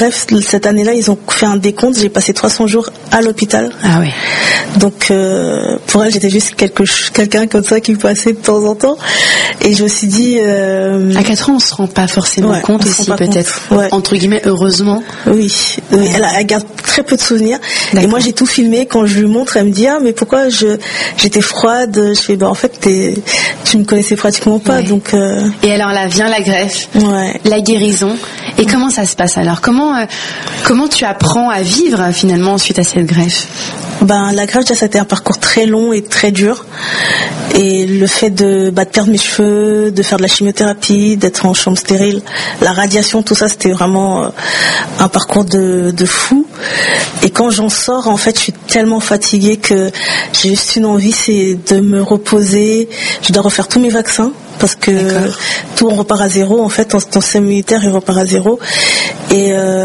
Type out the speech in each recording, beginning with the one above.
Bref, cette année-là, ils ont fait un décompte. J'ai passé 300 jours à l'hôpital. Ah oui. Donc, pour elle, j'étais juste quelqu'un comme ça qui passait de temps en temps. Et je me suis dit... À 4 ans, on se rend pas forcément compte aussi, peut-être. Ouais. Entre guillemets, heureusement. Oui. Elle garde très peu de souvenirs. D'accord. Et moi, j'ai tout filmé. Quand je lui montre, elle me dit, mais pourquoi j'étais froide? Je fais, en fait, tu me connaissais pratiquement pas. Ouais. Donc, Et alors là, vient la greffe, la guérison. Et comment ça se passe alors? Comment tu apprends à vivre finalement suite à cette greffe? La greffe, ça a été un parcours très long et très dur. Et le fait de perdre mes cheveux, de faire de la chimiothérapie, d'être en chambre stérile, la radiation, tout ça, c'était vraiment un parcours de fou. Et quand j'en sors, en fait, je suis tellement fatiguée que j'ai juste une envie, c'est de me reposer. Je dois refaire tous mes vaccins. Parce que tout on repart à zéro, en fait, ton système immunitaire il repart à zéro. Et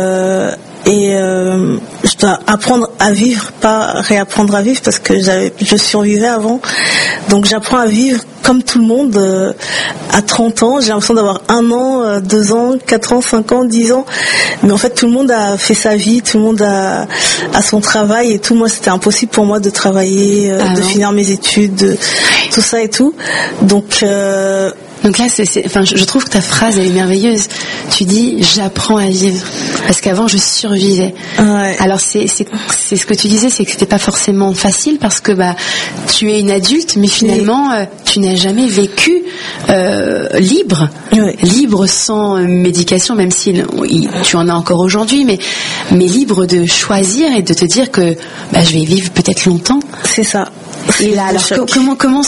je dois apprendre à vivre, pas réapprendre à vivre, parce que je survivais avant. Donc j'apprends à vivre comme tout le monde. À 30 ans, j'ai l'impression d'avoir 1 an, 2 ans, 4 ans, 5 ans, 10 ans. Mais en fait, tout le monde a fait sa vie, tout le monde a son travail et tout. Moi, c'était impossible pour moi de travailler, de finir mes études, tout ça et tout. Donc là, je trouve que ta phrase, elle est merveilleuse. Tu dis, j'apprends à vivre. Parce qu'avant, je survivais. Ouais. Alors, c'est ce que tu disais, c'est que c'était pas forcément facile parce que, tu es une adulte, mais finalement, tu n'as jamais vécu, libre. Ouais. Libre sans médication, même si tu en as encore aujourd'hui, mais libre de choisir et de te dire que, je vais vivre peut-être longtemps. C'est ça. Et là, alors, comment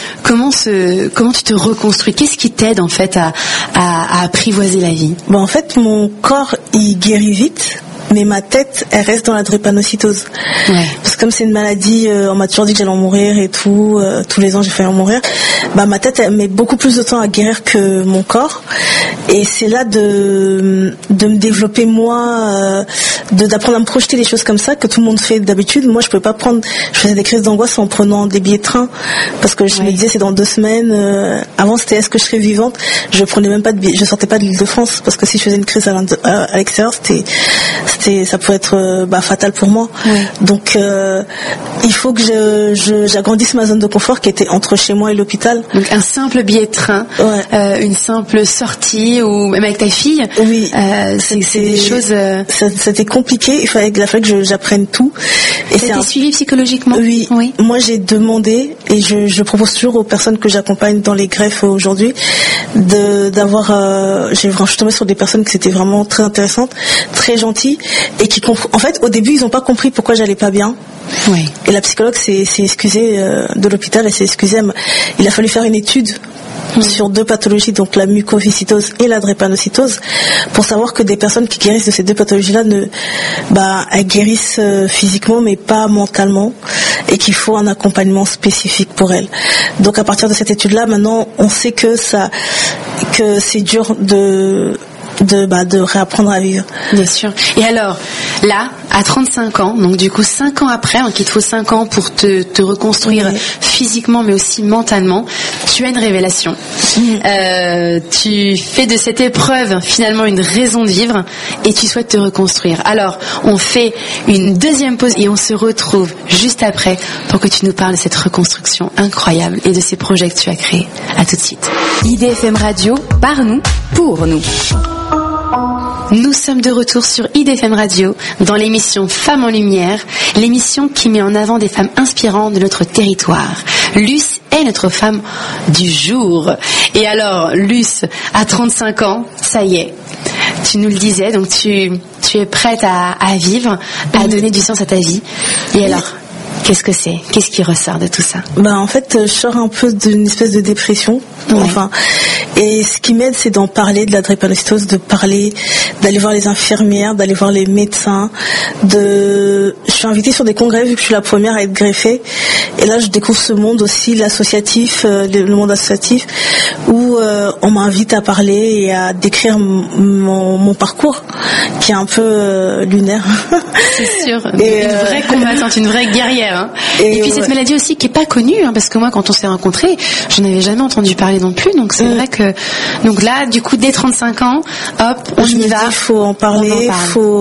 tu te reconstruis? Qu'est-ce qui t'aide en fait à apprivoiser la vie? En fait, mon corps il guérit vite, mais ma tête elle reste dans la drépanocytose. Ouais. Parce que comme c'est une maladie, on m'a toujours dit que j'allais en mourir et tout. Tous les ans j'ai failli en mourir. Ma tête elle met beaucoup plus de temps à guérir que mon corps. Et c'est là de me développer moi, d'apprendre à me projeter des choses comme ça que tout le monde fait d'habitude. Moi je pouvais pas prendre. Je faisais des crises d'angoisse en prenant des billets de train parce que je me disais c'est dans 2 semaines. Avant c'était est-ce que je serais vivante. Je prenais même pas de billets. Je sortais pas de l'Île-de-France parce que si je faisais une crise à l'extérieur ça pourrait être fatal pour moi. Ouais. Donc il faut que j'agrandisse ma zone de confort qui était entre chez moi et l'hôpital. Donc un simple billet de train, une simple sortie ou même avec ta fille. Oui. C'est des choses. C'était compliqué. Il fallait que j'apprenne tout. Et ça a été suivi psychologiquement. Oui. Moi j'ai demandé et je propose toujours aux personnes que j'accompagne dans les greffes aujourd'hui d'avoir. Je suis tombée sur des personnes qui étaient vraiment très intéressantes, très gentilles. Et qui en fait au début ils n'ont pas compris pourquoi j'allais pas bien. Oui. Et la psychologue s'est excusée de l'hôpital, elle s'est excusée. Il a fallu faire une étude sur 2 pathologies, donc la mucoviscidose et la drépanocytose, pour savoir que des personnes qui guérissent de ces 2 pathologies-là elles guérissent physiquement mais pas mentalement, et qu'il faut un accompagnement spécifique pour elles. Donc à partir de cette étude-là, maintenant on sait que c'est dur de réapprendre à vivre. Bien sûr. Et alors, là, à 35 ans, donc du coup 5 ans après, qu'il te faut 5 ans pour te reconstruire physiquement mais aussi mentalement, tu as une révélation. Tu fais de cette épreuve finalement une raison de vivre et tu souhaites te reconstruire. Alors, on fait une deuxième pause et on se retrouve juste après pour que tu nous parles de cette reconstruction incroyable et de ces projets que tu as créés. À tout de suite. IDFM Radio, par nous, pour nous. Nous sommes de retour sur IDFM Radio dans l'émission Femmes en Lumière, l'émission qui met en avant des femmes inspirantes de notre territoire. Luce est notre femme du jour. Et alors, Luce, à 35 ans, ça y est, tu nous le disais, donc tu es prête à vivre, à donner du sens à ta vie. Et alors, qu'est-ce que c'est? Qu'est-ce qui ressort de tout ça? En fait, je sors un peu d'une espèce de dépression. Et ce qui m'aide, c'est d'en parler de la drépanocytose, d'aller voir les infirmières, d'aller voir les médecins. Je suis invitée sur des congrès vu que je suis la première à être greffée. Et là, je découvre ce monde aussi, l'associatif, le monde associatif, où on m'invite à parler et à décrire mon parcours, qui est un peu lunaire. C'est sûr. Une vraie combattante, une vraie guerrière. Et puis cette maladie aussi qui est pas connue, parce que moi, quand on s'est rencontrés, je n'avais jamais entendu parler non plus. Donc c'est vrai que là, du coup, dès 35 ans, hop, on y va. Il faut en parler,